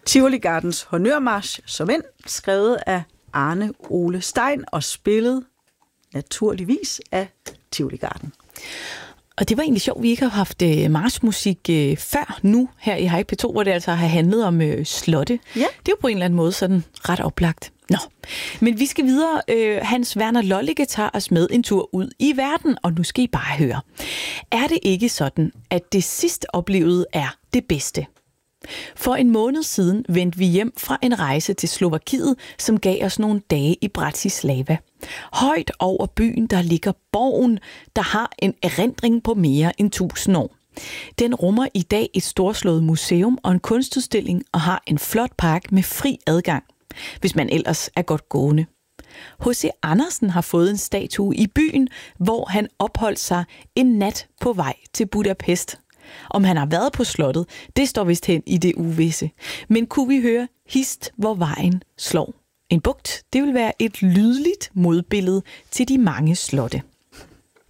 Tivoli Gardens Honørmarch som end, skrevet af Arne Ole Stein og spillet naturligvis af Tivoli Garden. Og det var egentlig sjovt, vi ikke har haft marchmusik før nu her i Hej P2, hvor det altså har handlet om slotte. Ja. Det er jo på en eller anden måde sådan ret oplagt. Nå, men vi skal videre. Hans Werner Lollicke tager os med en tur ud i verden, og nu skal I bare høre. Er det ikke sådan, at det sidst oplevede er det bedste? For en måned siden vendte vi hjem fra en rejse til Slovakiet, som gav os nogle dage i Bratislava. Højt over byen, der ligger borgen, der har en erindring på mere end 1000 år. Den rummer i dag et storslået museum og en kunstudstilling og har en flot park med fri adgang, hvis man ellers er godt gående. H.C. Andersen har fået en statue i byen, hvor han opholdt sig en nat på vej til Budapest. Om han har været på slottet, det står vist hen i det uvisse. Men kunne vi høre hist, hvor vejen slår? En bugt, det vil være et lydligt modbillede til de mange slotte.